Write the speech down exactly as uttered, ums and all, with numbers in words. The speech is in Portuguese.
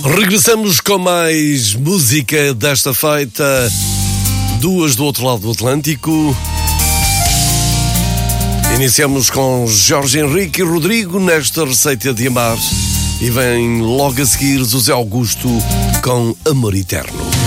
Regressamos com mais música desta feita, duas do outro lado do Atlântico. Iniciamos com Jorge Henrique e Rodrigo nesta Receita de Amar. E vem logo a seguir José Augusto com Amor Eterno.